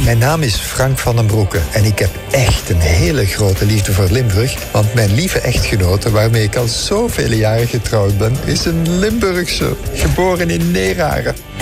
Mijn naam is Frank van den Broeke en ik heb echt een hele grote liefde voor Limburg, want mijn lieve echtgenote, waarmee ik al zoveel jaren getrouwd ben, is een Limburgse, geboren in Neerharen.